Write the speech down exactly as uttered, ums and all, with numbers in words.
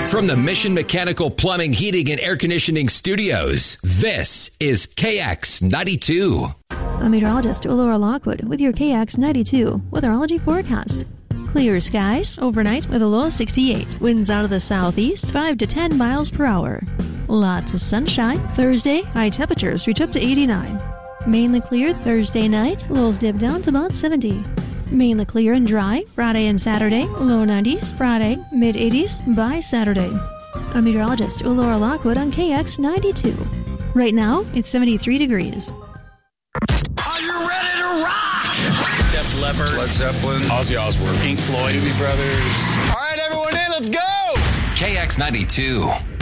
From the Mission Mechanical Plumbing, Heating, and Air Conditioning Studios, this is K X ninety-two. I'm meteorologist Laura Lockwood with your K X ninety-two weatherology forecast. Clear skies overnight with a low of sixty-eight. Winds out of the southeast, five to ten miles per hour. Lots of sunshine. Thursday, high temperatures reach up to eighty-nine. Mainly clear Thursday night, lows dip down to about seventy. Mainly clear and dry Friday and Saturday, low nineties. Friday, mid eighties by Saturday. I'm meteorologist Laura Lockwood on K X ninety-two. Right now, it's seventy-three degrees. Are you ready to rock? Def Leppard, Led Zeppelin, Ozzy Osbourne, Pink Floyd, Doobie Brothers. All right, everyone in, let's go! K X ninety-two.